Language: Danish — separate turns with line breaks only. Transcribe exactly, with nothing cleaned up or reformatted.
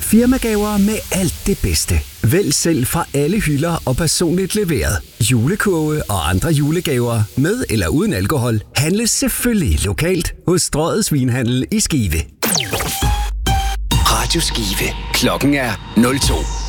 Firmagaver med alt det bedste. Vælg selv fra alle hylder og personligt leveret. Julekurve og andre julegaver med eller uden alkohol handles selvfølgelig lokalt hos Strøget Svinhandel i Skive. Radio Skive. Klokken er nul to.